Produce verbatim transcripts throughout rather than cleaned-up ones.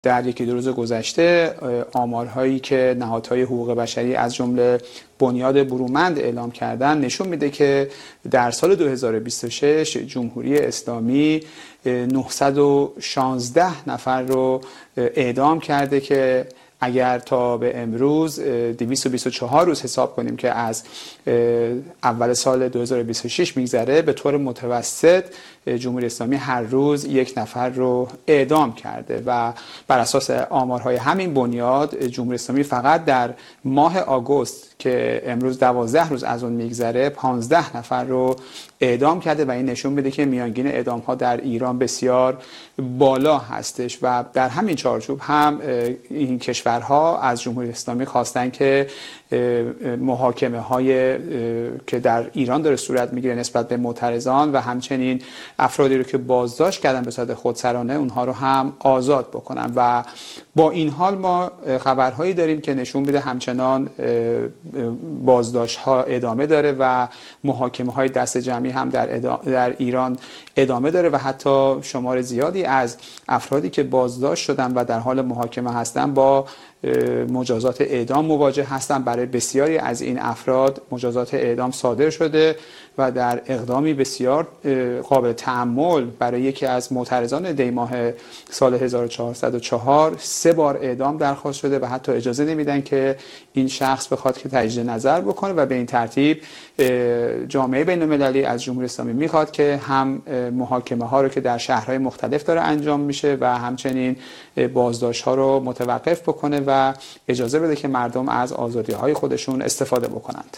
در یکی دو روز گذشته آمارهایی که نهادهای حقوق بشری از جمله بنیاد برومند اعلام کردن نشون میده که در سال دو هزار و بیست و شش جمهوری اسلامی نهصد و شانزده نفر رو اعدام کرده که اگر تا به امروز دویست و بیست و چهار روز حساب کنیم که از اول سال دو هزار و بیست و شش میگذره، به طور متوسط جمهوری اسلامی هر روز یک نفر رو اعدام کرده و بر اساس آمارهای همین بنیاد جمهوری اسلامی فقط در ماه آگوست که امروز دوازده روز از اون میگذره پانزده نفر رو اعدام کرده و این نشون میده که میانگین اعدام ها در ایران بسیار بالا هستش و در همین چارچوب هم این کشورها از جمهوری اسلامی خواستن که محاکمه های که در ایران داره صورت میگیره نسبت به معترضان و همچنین افرادی رو که بازداشت کردن به صورت خودسرانه اونها رو هم آزاد بکنن و با این حال ما خبرهایی داریم که نشون میده همچنان بازداشت ها ادامه داره و محاکمه های دست جمعی هم در, در ایران ادامه داره و حتی شمار زیادی از افرادی که بازداشت شدن و در حال محاکمه هستن با مجازات اعدام مواجه هستند. برای بسیاری از این افراد مجازات اعدام صادر شده و در اقدامی بسیار قابل تأمل برای یکی از معترضان دیماه سال هزار و چهارصد و چهار سه بار اعدام درخواست شده و حتی اجازه نمیدن که این شخص بخواد که تجدید نظر بکنه و به این ترتیب جامعه بین‌المللی از جمهوری اسلامی میخواد که هم محاکمه ها رو که در شهرهای مختلف داره انجام میشه و همچنین بازداشت ها رو متوقف بکنه و اجازه بده که مردم از آزادی های خودشون استفاده بکنند.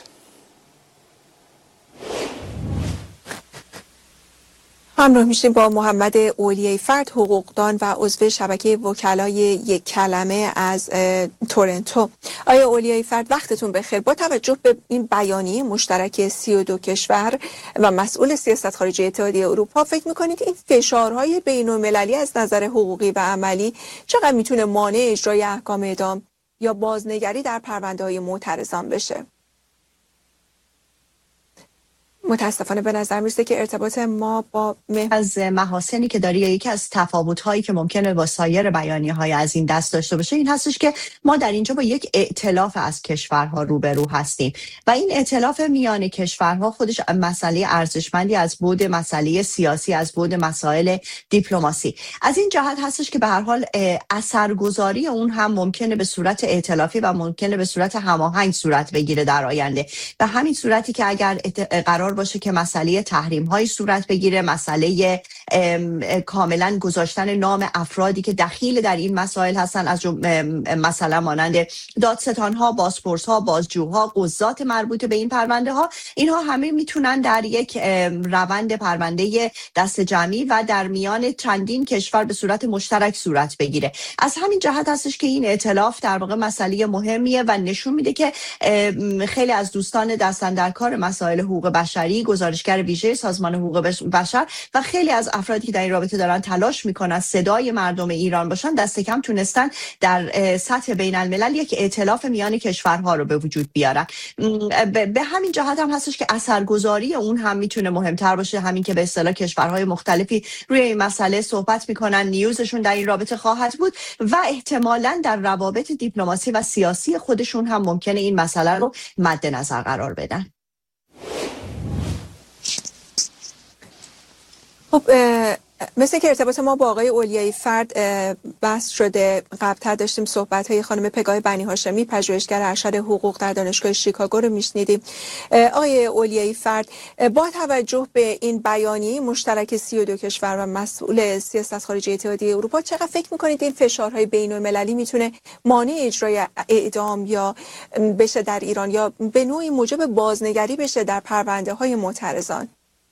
همراه میشیم با محمد اولیای فرد، حقوقدان و عضو شبکه وکلای یک کلمه از تورنتو. آیا اولیای فرد وقتتون بخیر. با توجه به این بیانیه مشترک سی و دو کشور و مسئول سیاست خارجی اتحادیه اروپا، فکر میکنید این فشارهای بین‌المللی از نظر حقوقی و عملی چقدر میتونه مانع اجرای احکام اعدام یا بازنگری در پرونده‌های معترضان بشه؟ متاسفانه به نظر میرسه که ارتباط ما با از محاسنی که داری یا یکی از تفاوت‌هایی که ممکنه با سایر بیانیه‌های از این دست داشته باشه این هستش که ما در اینجا با یک ائتلاف از کشورها روبرو هستیم و این ائتلاف میان کشورها خودش مسئله ارزشمندی از بعد مسئله سیاسی، از بعد مسائل دیپلماسی از این جهت هستش که به هر حال اثرگذاری اون هم ممکنه به صورت ائتلافی و ممکنه به صورت هماهنگ صورت بگیره در آینده. به همین صورتی که اگر قرار باشه که مسئله تحریم های صورت بگیره، مسئله کاملا گذاشتن نام افرادی که دخیل در این مسائل هستن از مثلا مانند دادستان ها، بازپرس ها، بازجوها، قضات مربوط به این پرونده ها، اینها همه میتونن در یک روند پرونده دست جمعی و در میان چندین کشور به صورت مشترک صورت بگیره. از همین جهت هستش که این ائتلاف در واقع مسئله مهمیه و نشون میده که خیلی از دوستان دست‌اندرکار مسائل حقوق بشری، گزارشگر ویژه سازمان حقوق بشر و خیلی از افرادی که در این رابطه دارن تلاش میکنن صدای مردم ایران باشن، دست کم تونستن در سطح بین الملل یک ائتلاف میان کشورها رو به وجود بیارن. به همین جهت هم هستش که اثرگذاری اون هم میتونه مهمتر باشه. همین که به اصطلاح کشورهای مختلفی روی این مسئله صحبت میکنن، نیوزشون در این رابطه خواهد بود و احتمالاً در روابط دیپلماسی و سیاسی خودشون هم ممکنه این مسئله رو مد نظر قرار بدن. خب مثل که ارتباط ما با آقای اولیای فرد بحث شده، قبل‌تر داشتیم صحبت‌های خانم پگاه بنی هاشمی پژوهشگر ارشد حقوق در دانشگاه شیکاگو رو میشنیدیم. آقای اولیای فرد، با توجه به این بیانیه مشترک سی و دو کشور و مسئول سیاست خارجی اتحادیه اروپا، چقدر فکر می‌کنید این فشارهای بین‌المللی میتونه مانع اجرای اعدام یا بشه در ایران یا به نوعی موجب بازنگری بشه در پرونده‌های معترضان؟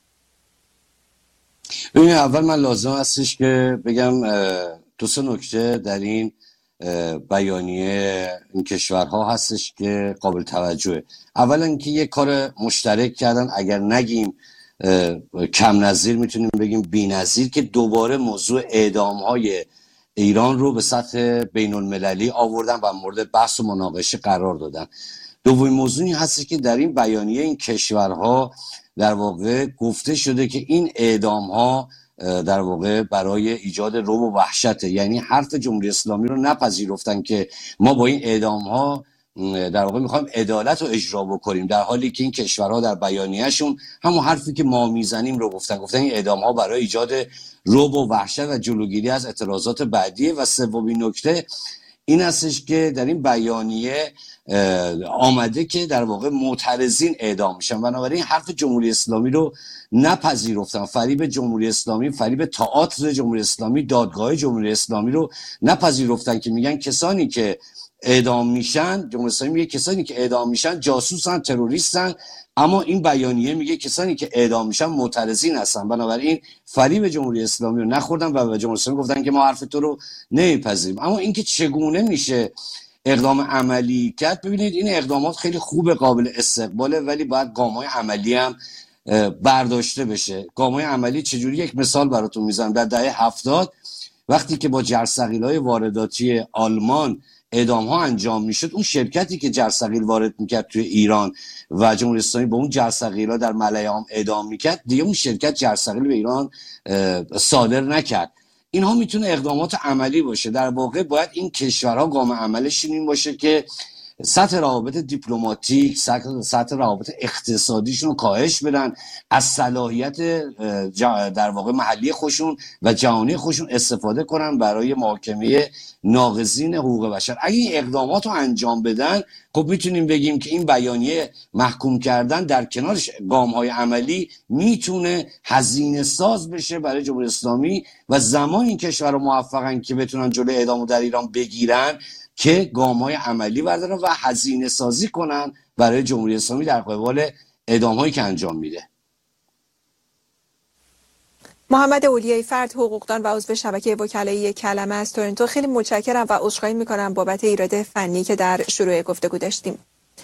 ببین، اول من لازم هستش که بگم دو سه نکته در این بیانیه این کشورها هستش که قابل توجهه. اولا اینکه یک کار مشترک کردن، اگر نگیم کم نظیر میتونیم بگیم بی‌نظیر، که دوباره موضوع اعدام‌های ایران رو به سطح بین المللی آوردن و مورد بحث و مناقشه قرار دادن. دومین موضوعی هست که در این بیانیه این کشورها در واقع گفته شده که این اعدام ها در واقع برای ایجاد رعب و وحشت، یعنی حرف جمهوری اسلامی رو نپذیرفتن که ما با این اعدام ها در واقع میخوایم عدالت رو اجرا بکنیم، در حالی که این کشورها در بیانیه‌شون همون حرفی که ما میزنیم رو گفتن گفتن این اعدام ها برای ایجاد رعب و وحشت و جلوگیری از اعتراضات بعدیه. و سومین نکته این هستش که در این بیانیه آمده که در واقع معترضین اعدام میشن، بنابراین حرف جمهوری اسلامی رو نپذیرفتن، فریب جمهوری اسلامی، فریب تئاتر جمهوری اسلامی، دادگاه جمهوری اسلامی رو نپذیرفتن که میگن کسانی که اعدام میشن، جمهوری اسلامی میگه کسانی که اعدام میشن جاسوسن، تروریستن، اما این بیانیه میگه کسانی که اعدام میشن معترضین هستن. بنابراین فریب جمهوری اسلامی رو نخوردن و به جمهوری اسلامی گفتن که ما حرف تو رو نمیپذیریم. اما اینکه چگونه میشه اقدام عملی کرد، ببینید این اقدامات خیلی خوب، قابل استقباله، ولی باید گام‌های عملی هم برداشته بشه. گام‌های عملی چجوری؟ یک مثال براتون میزنم. در دهه هفتاد وقتی که با جرثقیل‌های وارداتی آلمان اعدام ها انجام میشد، اون شرکتی که جرثقیل وارد میکرد توی ایران و جمهوری اسلامی با اون جرثقیل‌ها در ملایام اعدام میکرد، دیگه اون شرکت جرثقیل به ایران صادر نکرد. اینها میتونه اقدامات عملی باشه. در واقع باید این کشورها گام عملشون این باشه که سطح روابط دیپلماتیک، سطح روابط اقتصادیشون رو کاهش بدن، از صلاحیت در واقع محلی خودشون و جهانی خودشون استفاده کنن برای محاکمه ناقضین حقوق بشر. اگه این اقدامات رو انجام بدن، خب میتونیم بگیم که این بیانیه محکوم کردن در کنارش گام‌های عملی میتونه هزینه ساز بشه برای جمهوری اسلامی و زمان این کشور رو موفقن که بتونن جلوی اعدامو در ایران بگیرن که گام‌های عملی بردارن و هزینه سازی کنن برای جمهوری اسلامی در قبال اعدام‌هایی که انجام میده. محمد اولیای فرد، حقوقدان و عضو شبکه وکلای کلمه از تورنتو، خیلی متشکرم و عذرخواهی میکنم بابت ایراد فنی که در شروع گفتگو داشتیم.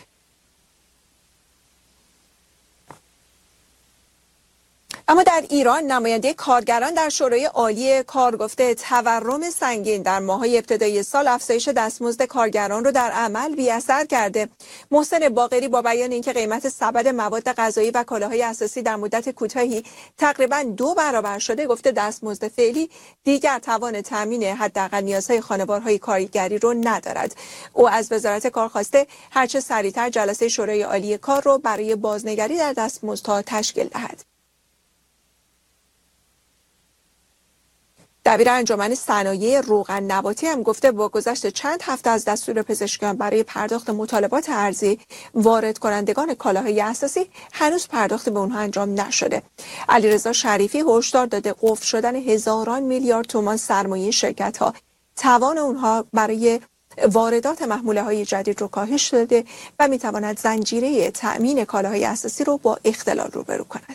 اما در ایران نماینده کارگران در شورای عالی کار گفته تورم سنگین در ماه‌های ابتدایی سال افزایش دستمزد کارگران رو در عمل بی‌اثر کرده. محسن باقری با بیان اینکه قیمت سبد مواد غذایی و کالاهای اساسی در مدت کوتاهی تقریباً دو برابر شده، گفته دستمزد فعلی دیگر توان تامین حداقل نیازهای خانوارهای کارگری رو ندارد. او از وزارت کار خواسته هرچه سریعتر جلسه شورای عالی کار رو برای بازنگری در دستمزدها تشکیل دهد. دبیر انجمن صنایع روغن نباتی هم گفته با گذشت چند هفته از دستور پزشکیان برای پرداخت مطالبات ارزی وارد کنندگان کالاهای اساسی هنوز پرداخت به اونها انجام نشده. علیرضا شریفی هشدار داده قفل شدن هزاران میلیارد تومان سرمایه شرکت ها توان اونها برای واردات محموله های جدید رو کاهش داده و میتواند زنجیره تأمین کالاهای اساسی رو با اختلال روبرو کند.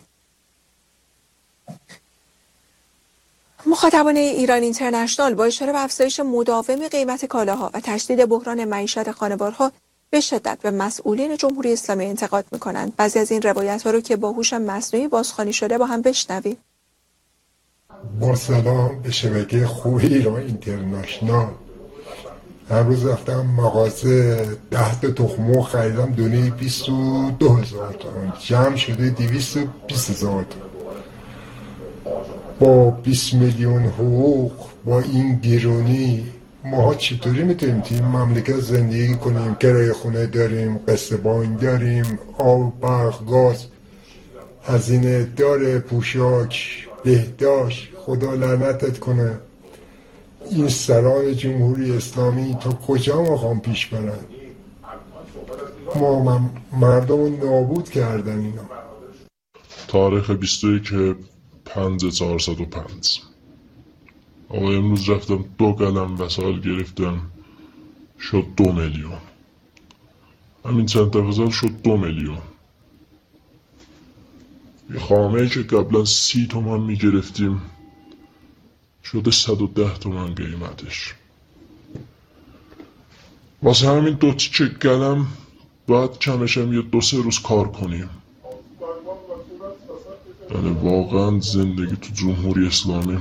مخاطبان ایران اینترنشنال با اشاره به افزایش مداوم قیمت کالاها و تشدید بحران معیشت خانوارها به شدت به مسئولین جمهوری اسلامی انتقاد می‌کنند. بعضی از این روایت‌ها رو که با هوش مصنوعی بازخوانی شده با هم بشنویم. با سلام به شبکه خوب ایران اینترنشنال. امروز رفتم مغازه ده تا تخم مرغ خریدم، دونه بیست و دو هزار تومان، جمع شده دویست و بیست هزار تومان. با بیست میلیون حقوق، با این گرونی ما چطوری میتونیم توی این مملکت زندگی کنیم؟ کرایه خونه داریم، قسط بانک داریم، آب، برق، گاز، هزینه داره، پوشاک، بهداشت. خدا لعنتت کنه این سران جمهوری اسلامی تا کجا میخوام پیش برن؟ ما مردم رو نابود کردن اینا. تاریخ بیست و یک پنج چهارصد و پنج. آقا امروز رفتم دو قلم وسایل گرفتم، شد دو میلیون. همین چند تفضل شد دو میلیون. یه خامه‌ای که قبلا سی تومن میگرفتیم شده صد و ده تومن قیمتش. واسه همین دو تیکه قلم باید کمشم یه دو سه روز کار کنیم. یعنی واقعا زندگی تو جمهوری اسلامی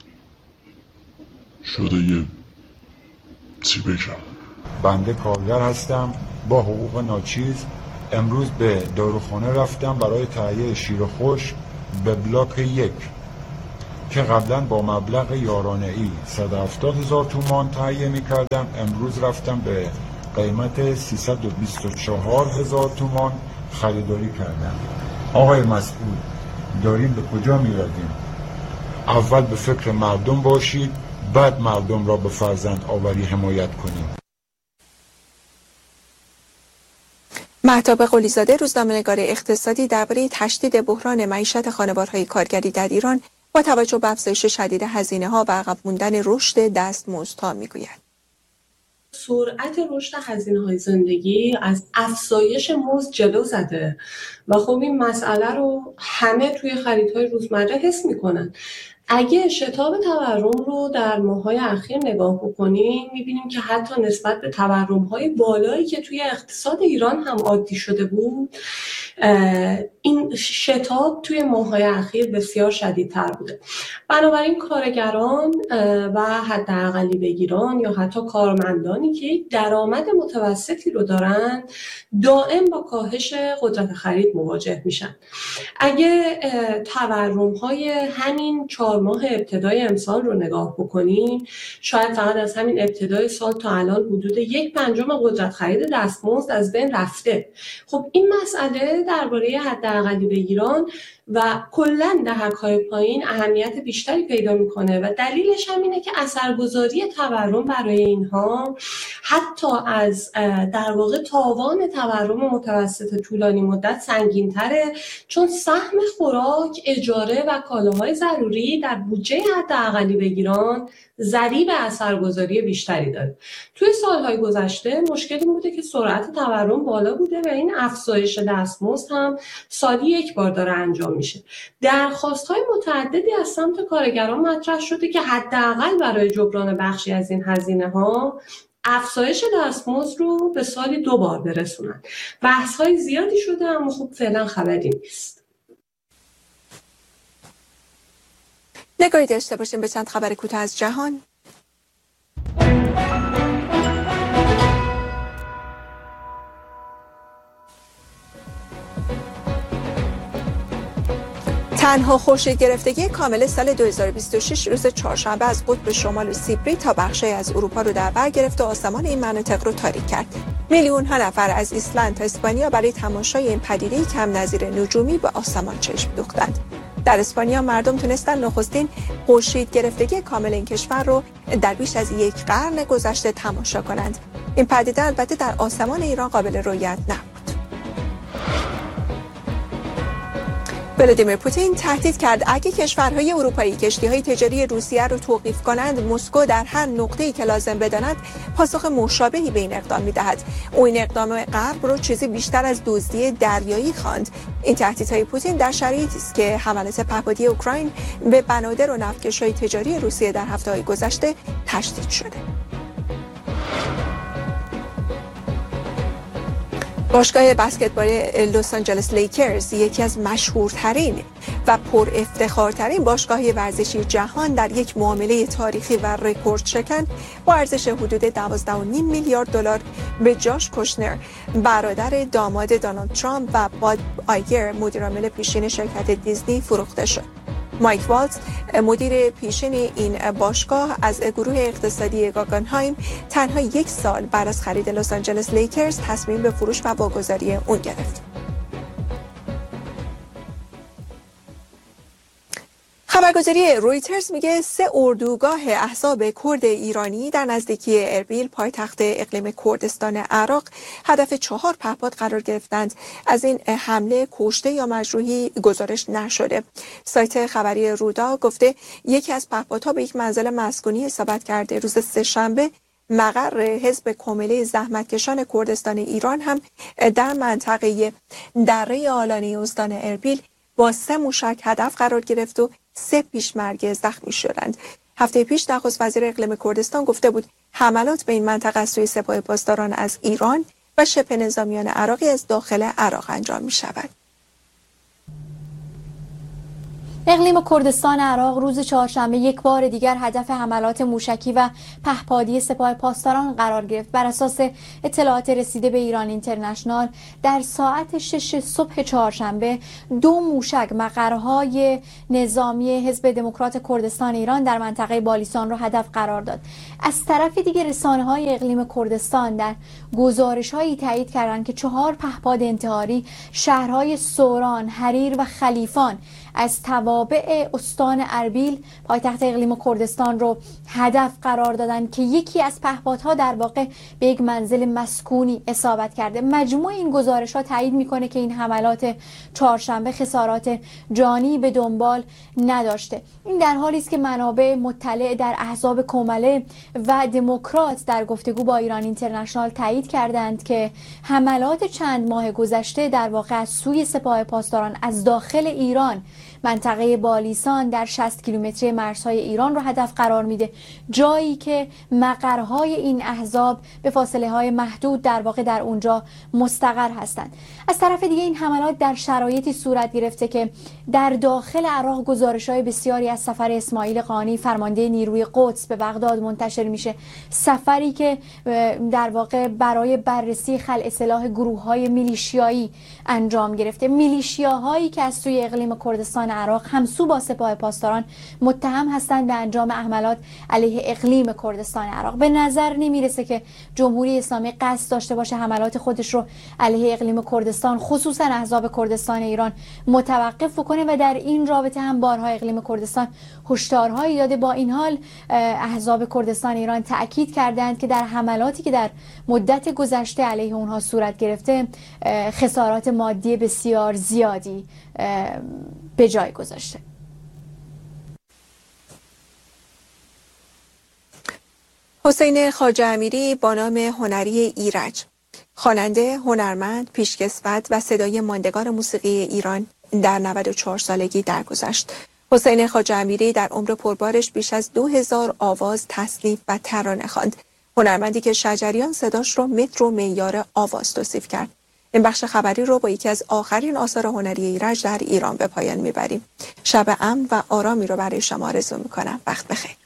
شده یه چی بگم. بنده کارگر هستم با حقوق ناچیز. امروز به داروخانه رفتم برای تهیه شیر خشک به بلاک یک. که قبلا با مبلغ یارانه ای صد و هفتاد هزار تومان تهیه میکردم، امروز رفتم به قیمت سیصد و بیست و چهار هزار تومان خریداری کردم. آقای مسئول، داریم به کجا میرویم؟ اول به فکر مردم باشید، بعد مردم را به فرزند آوری حمایت کنید. مهتاب قلیزاده، روزنامه‌نگار اقتصادی، درباره تشدید بحران معیشت خانوارهای کارگری در ایران با توجه به افزایش شدید هزینه‌ها و عقب موندن رشد دستمزدها میگوید. سرعت رشد هزینه‌های زندگی از افزایش مزد جلو زده و خب این مسئله رو همه توی خریدهای روزمره حس میکنن. اگه شتاب تورم رو در ماه‌های اخیر نگاه بکنیم می‌بینیم که حتی نسبت به تورم‌های بالایی که توی اقتصاد ایران هم عادی شده بود، این شتاب توی ماه‌های اخیر بسیار شدیدتر بوده. بنابراین کارگران و حداقلی بگیران یا حتی کارمندانی که یک درآمد متوسطی رو دارن دائم با کاهش قدرت خرید مواجه میشن. اگه تورم‌های همین چهار ماه ابتدای امسال رو نگاه بکنیم، شاید فقط از همین ابتدای سال تا الان حدود یک پنجم قدرت خرید دستمزد از بین رفته. خب این مسئله درباره حداقلی بگیران و کلاً دهک‌های پایین اهمیت بیشتری پیدا میکنه و دلیلش هم اینه که اثرگذاری تورم برای اینها حتی از در واقع تاوان تورم متوسط طولانی مدت سنگین‌تره، چون سهم خوراک، اجاره و کالاهای ضروری در بودجه حداقلی بگیران ضریب اثرگذاری بیشتری داره. توی سالهای گذشته مشکل این بوده که سرعت تورم بالا بوده و این افزایش دستمزد هم سالی یک بار داره انجام میشه. درخواست‌های متعددی از سمت کارگران مطرح شده که حداقل برای جبران بخشی از این هزینه‌ها افزایش دستمزد رو به سالی دو بار برسونن. بحث‌های زیادی شده اما خب فعلا خبری نیست. نگاهی داشته باشیم به چند خبر کوتاه از جهان. تنها خورشید گرفتگی کامل سال دو هزار و بیست و شش روز چهارشنبه از قطب شمال سیبری تا بخشی از اروپا رو در بر گرفت و آسمان این مناطق رو تاریک کرد. میلیون ها نفر از ایسلند تا اسپانیا برای تماشای این پدیده کم نظیر نجومی به آسمان چشم دوختند. در اسپانیا مردم تونستن نخستین خورشید گرفتگی کامل این کشور رو در بیش از یک قرن گذشته تماشا کنند. این پدیده البته در آسمان ایران قابل رؤیت نبود. ولادیمیر پوتین تهدید کرد اگه کشورهای اروپایی کشتی‌های تجاری روسیه رو توقیف کنند، مسکو در هر نقطه‌ای که لازم بداند پاسخ مشابهی به این اقدام می‌دهد. او این اقدام غرب رو چیزی بیشتر از دزدی دریایی خواند. این تهدیدهای پوتین در شرایطی است که حملات پهپادی اوکراین به بنادر و نفتکش‌های تجاری روسیه در هفته‌های گذشته تشدید شده. باشگاه بسکتبال لس آنجلس لیکرز یکی از مشهورترین و پر افتخارترین باشگاه ورزشی جهان در یک معامله تاریخی و رکورد شکن با ارزش حدود دوازده و نیم میلیارد دلار به جاش کوشنر، برادر داماد دونالد ترامپ، و باد آیگر، مدیرعامل پیشین شرکت دیزنی فروخته شد. مایک والتز، مدیر پیشین این باشگاه، از گروه اقتصادی گاگنهایم تنها یک سال بعد از خرید لس آنجلس لیکرز تصمیم به فروش و واگذاری اون گرفت. خبرگزاری رویترز میگه سه اردوگاه احزاب کرد ایرانی در نزدیکی اربیل، پایتخت اقلیم کردستان عراق، هدف چهار پهپاد قرار گرفتند. از این حمله کشته یا مجروحی گزارش نشده. سایت خبری رودا گفته یکی از پهپادها به یک منزل مسکونی اصابت کرده. روز سه‌شنبه مقر حزب کمیله زحمتکشان کردستان ایران هم در منطقه دره آلانی استان اربیل با سه موشک هدف قرار گرفت و سه پیشمرگ زخمی شدند. هفته پیش نخست وزیر اقلیم کردستان گفته بود حملات به این منطقه از سوی سپاه پاسداران از ایران و شبه نظامیان عراقی از داخل عراق انجام می شود. اقلیم کردستان عراق روز چهارشنبه یک بار دیگر هدف حملات موشکی و پهپادی سپاه پاسداران قرار گرفت. بر اساس اطلاعات رسیده به ایران اینترنشنال در ساعت شش صبح چهارشنبه دو موشک مقرهای نظامی حزب دموکرات کردستان ایران در منطقه بالیسان را هدف قرار داد. از طرف دیگر رسانه‌های اقلیم کردستان در گزارش‌هایی تایید کردند که چهار پهپاد انتحاری شهرهای سوران، حریر و خلیفان از توابع استان اربیل پایتخت اقلیم کردستان رو هدف قرار دادن که یکی از پهپادها در واقع به یک منزل مسکونی اصابت کرده. مجموع این گزارش‌ها تایید میکنه که این حملات چهارشنبه خسارات جانی به دنبال نداشته. این در حالی است که منابع مطلع در احزاب کومله و دموکرات در گفتگو با ایران اینترنشنال تایید کردند که حملات چند ماه گذشته در واقع از سوی سپاه پاسداران از داخل ایران منطقه بالیسان در شصت کیلومتری مرزهای ایران رو هدف قرار میده، جایی که مقرهای این احزاب به فاصله های محدود در واقع در اونجا مستقر هستند. از طرف دیگه این حملات در شرایطی صورت گرفته که در داخل عراق گزارش‌های بسیاری از سفر اسماعیل قانی فرمانده نیروی قدس به بغداد منتشر میشه، سفری که در واقع برای بررسی خلع سلاح گروه‌های میلیشیایی انجام گرفته، میلیشیاهایی که از سوی اقلیم کردستان عراق همسو با سپاه پاسداران متهم هستند به انجام حملات علیه اقلیم کردستان عراق. به نظر نمیرسه که جمهوری اسلامی قصد داشته باشه حملات خودش رو علیه اقلیم کردستان خصوصا احزاب کردستان ایران متوقف کنه و در این رابطه هم بارها اقلیم کردستان هشدارهایی داده. با این حال احزاب کردستان ایران تاکید کردند که در حملاتی که در مدت گذشته علیه اونها صورت گرفته خسارات مادی بسیار زیادی به جای گذاشته. حسین خواجه امیری با نام هنری ایرج، خواننده، هنرمند، پیشکسوت و صدای ماندگار موسیقی ایران در نود و چهار سالگی درگذشت. حسین خواجه امیری در عمر پربارش بیش از دو هزار آواز تصنیف و ترانه خواند. هنرمندی که شجریان صداش رو متر و معیار آواز توصیف کرد. این بخش خبری رو با یکی از آخرین آثار هنری ایرج در ایران به پایان میبریم. شب امن و آرامی رو برای شما آرزو میکنم. وقت بخیر.